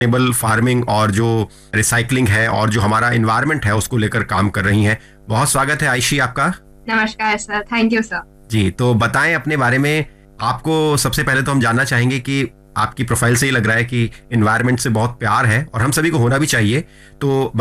Sustainable farming और जो recycling है और जो हमारा इन्वायरमेंट है उसको लेकर काम कर रही हैं। बहुत स्वागत है आयशी आपका। नमस्कार सर, थैंक यू सर। जी, तो बताएं अपने बारे में। आपको सबसे पहले तो हम जानना चाहेंगे कि आपकी प्रोफाइल से ही लग रहा है कि इन्वायरमेंट से बहुत प्यार है और हम सभी को होना भी चाहिए। तो